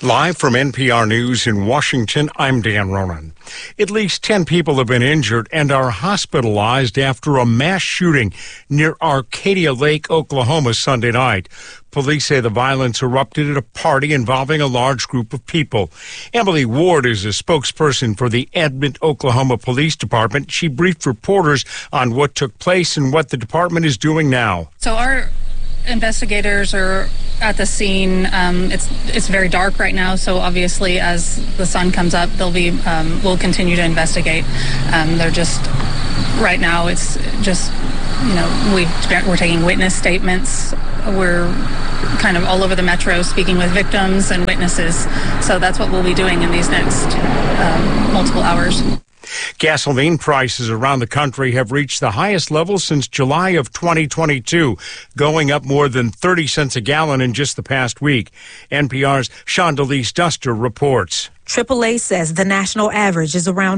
Live from NPR News in Washington, I'm Dan Ronan. At least 10 people have been injured and are hospitalized after a mass shooting near Arcadia Lake, Oklahoma, Sunday night. Police say the violence erupted at a party involving a large group of people. Emily Ward is a spokesperson for the Edmond, Oklahoma Police Department. She briefed reporters on what took place and what the department is doing now. So our investigators are at the scene. It's very dark right now, so obviously as the sun comes up, we'll continue to investigate. They're just right now. It's just we're taking witness statements. We're kind of all over the metro speaking with victims and witnesses. So that's what we'll be doing in these next multiple hours. Gasoline prices around the country have reached the highest level since July of 2022, going up more than 30 cents a gallon in just the past week. NPR's Shondelise Duster reports. AAA says the national average is around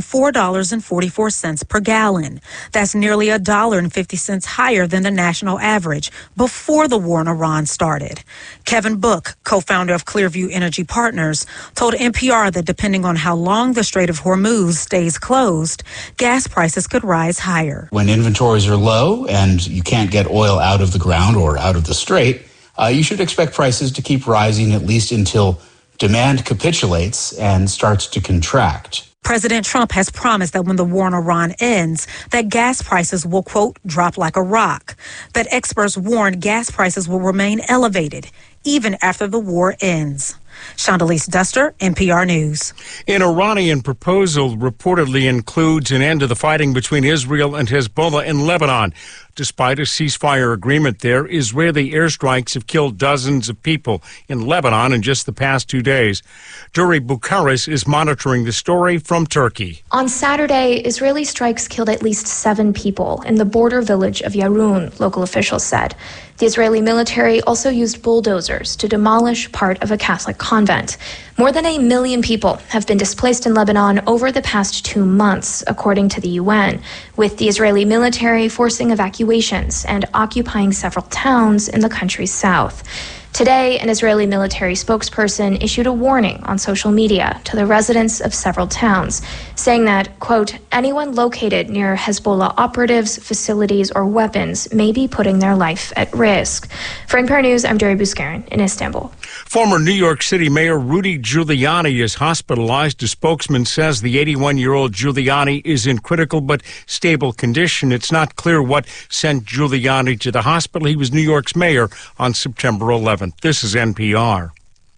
$4.44 per gallon. That's nearly $1.50 higher than the national average before the war in Iran started. Kevin Book, co-founder of Clearview Energy Partners, told NPR that depending on how long the Strait of Hormuz stays closed, gas prices could rise higher. When inventories are low and you can't get oil out of the ground or out of the strait, you should expect prices to keep rising at least until demand capitulates and starts to contract. President Trump has promised that when the war in Iran ends, that gas prices will, quote, drop like a rock. But experts warn gas prices will remain elevated even after the war ends. Shondelise Duster, NPR News. An Iranian proposal reportedly includes an end to the fighting between Israel and Hezbollah in Lebanon. Despite a ceasefire agreement there, Israeli airstrikes have killed dozens of people in Lebanon in just the past 2 days. Duri Bukharis is monitoring the story from Turkey. On Saturday, Israeli strikes killed at least 7 people in the border village of Yarun, local officials said. The Israeli military also used bulldozers to demolish part of a Catholic convent. More than 1 million people have been displaced in Lebanon over the past 2 months, according to the UN, with the Israeli military forcing evacuations and occupying several towns in the country's south. Today, an Israeli military spokesperson issued a warning on social media to the residents of several towns, saying that, quote, anyone located near Hezbollah operatives, facilities, or weapons may be putting their life at risk. For NPR News, I'm Duri Bukharis in Istanbul. Former New York City Mayor Rudy Giuliani is hospitalized. A spokesman says the 81-year-old Giuliani is in critical but stable condition. It's not clear what sent Giuliani to the hospital. He was New York's mayor on September 11th. This is NPR.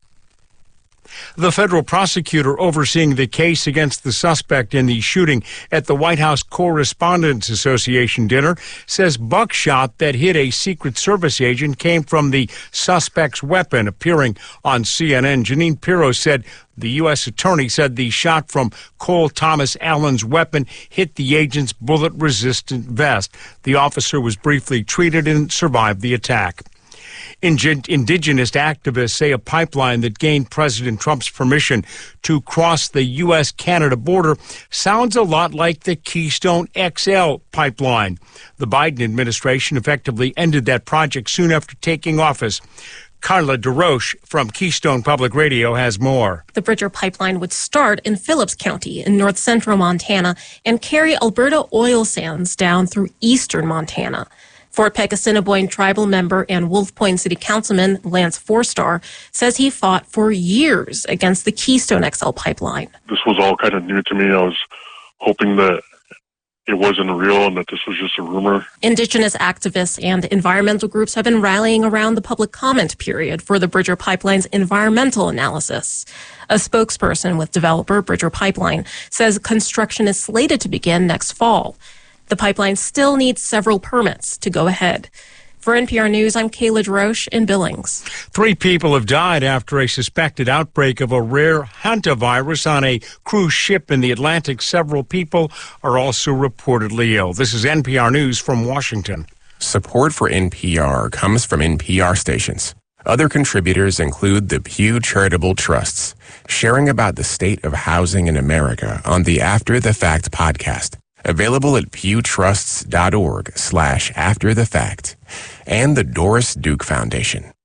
The federal prosecutor overseeing the case against the suspect in the shooting at the White House Correspondents Association dinner says buckshot that hit a Secret Service agent came from the suspect's weapon. Appearing on CNN, Jeanine Pirro said the U.S. attorney said the shot from Cole Thomas Allen's weapon hit the agent's bullet-resistant vest. The officer was briefly treated and survived the attack. Indigenous activists say a pipeline that gained President Trump's permission to cross the U.S.-Canada border sounds a lot like the Keystone XL pipeline. The Biden administration effectively ended that project soon after taking office. Carla DeRoche from Keystone Public Radio has more. The Bridger pipeline would start in Phillips County in north-central Montana and carry Alberta oil sands down through eastern Montana. Fort Peck Assiniboine tribal member and Wolf Point City Councilman Lance Forstar says he fought for years against the Keystone XL pipeline. This was all kind of new to me. I was hoping that it wasn't real and that this was just a rumor. Indigenous activists and environmental groups have been rallying around the public comment period for the Bridger Pipeline's environmental analysis. A spokesperson with developer Bridger Pipeline says construction is slated to begin next fall. The pipeline still needs several permits to go ahead. For NPR News, I'm Kayla DeRoche in Billings. 3 people have died after a suspected outbreak of a rare hantavirus on a cruise ship in the Atlantic. Several people are also reportedly ill. This is NPR News from Washington. Support for NPR comes from NPR stations. Other contributors include the Pew Charitable Trusts, sharing about the state of housing in America on the After the Fact podcast. Available at pewtrusts.org/afterthefact, and the Doris Duke Foundation.